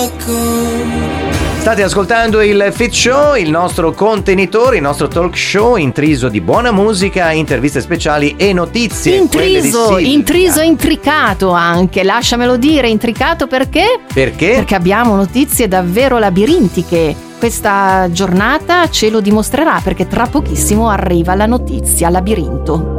State ascoltando il Fit Show, il nostro contenitore, il nostro talk show intriso di buona musica, interviste speciali e notizie. Intriso e intricato anche, lasciamelo dire, intricato perché? Perché abbiamo notizie davvero labirintiche. Questa giornata ce lo dimostrerà, perché tra pochissimo arriva la notizia labirinto.